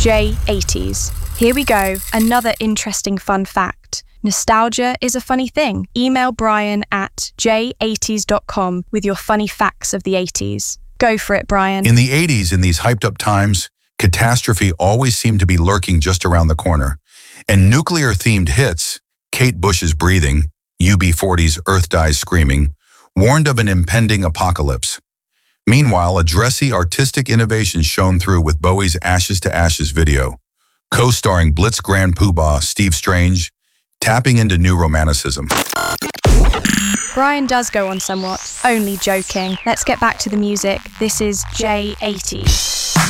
J80s. Here we go, another interesting fun fact. Nostalgia is a funny thing. Email Brian at j80s.com with your funny facts of the 80s. Go for it, Brian. In the 80s, in these hyped-up times, catastrophe always seemed to be lurking just around the corner. And nuclear-themed hits, Kate Bush's Breathing, UB40's Earth Dies Screaming, warned of an impending apocalypse. Meanwhile, a dressy artistic innovation shone through with Bowie's Ashes to Ashes video, co-starring Blitz Grand Poobah Steve Strange, tapping into new romanticism. Brian does go on somewhat. Only joking. Let's get back to the music. This is J80s.